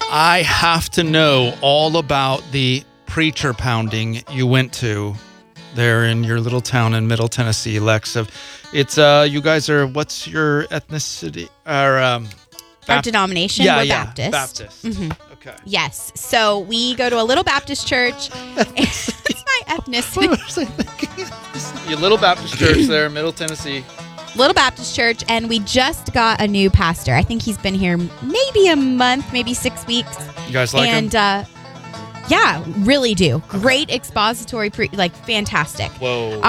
I have to know all about the preacher pounding you went to there in your little town in Middle Tennessee, Lex. It's you guys are, what's your ethnicity? Our denomination, we're Baptist. Baptist. Mm-hmm. Okay. Yes. So we go to a little Baptist church. It's my ethnicity. What was I thinking? Your little Baptist church there in Middle Tennessee. Little Baptist church, and we just got a new pastor. I think he's been here maybe a month, maybe 6 weeks. You guys like him? And yeah, really do. Great expository, fantastic. Whoa.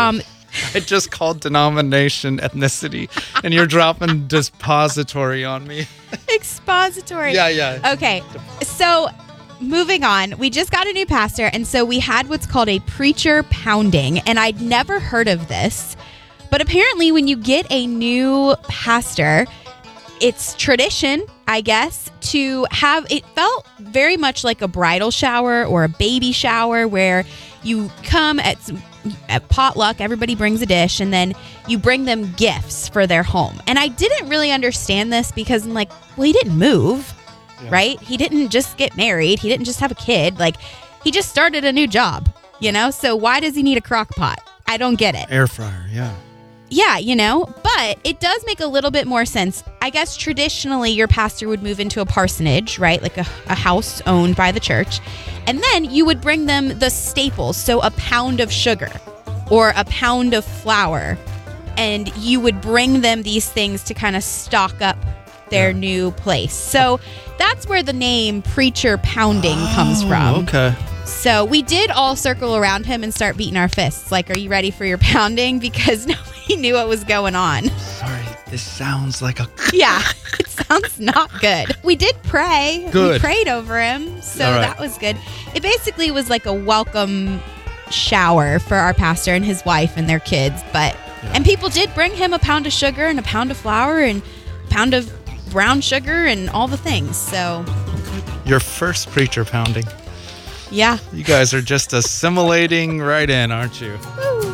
I just called denomination ethnicity, and you're dropping dispository on me. Expository. Yeah. Okay, so moving on. We just got a new pastor, and so we had what's called a preacher pounding, and I'd never heard of this. But apparently when you get a new pastor, it's tradition, I guess, to have, it felt very much like a bridal shower or a baby shower where you come at potluck, everybody brings a dish, and then you bring them gifts for their home. And I didn't really understand this because I'm like, well, he didn't move, right? He didn't just get married. He didn't just have a kid. Like, he just started a new job, So why does he need a crock pot? I don't get it. Air fryer, yeah. Yeah, but it does make a little bit more sense. I guess traditionally your pastor would move into a parsonage, right? Like a house owned by the church. And then you would bring them the staples. So a pound of sugar or a pound of flour. And you would bring them these things to kind of stock up their new place. So that's where the name preacher pounding comes from. Okay. So we did all circle around him and start beating our fists. Like, are you ready for your pounding? Because nobody knew what was going on. Sorry, this sounds like a... Yeah, it sounds not good. We did pray. Good. We prayed over him, so that was good. It basically was like a welcome shower for our pastor and his wife and their kids. And people did bring him a pound of sugar and a pound of flour and a pound of brown sugar and all the things. So Your first preacher pounding. Yeah. You guys are just assimilating right in, aren't you? Woo.